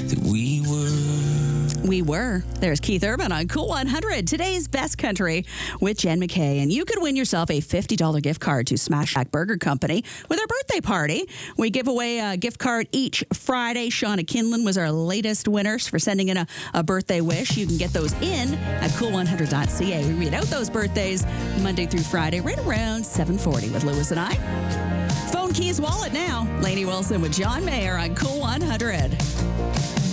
that we were. We were. There's Keith Urban on Cool 100, today's best country with Jen McKay. And you could win yourself a $50 gift card to Smash Shack Burger Company with our birthday party. We give away a gift card each Friday. Shauna Kinlan was our latest winners for sending in a birthday wish. You can get those in at cool100.ca. We read out those birthdays Monday through Friday, right around 7:40 with Lewis and I. Phone keys, wallet now. Lainey Wilson with John Mayer on Cool 100.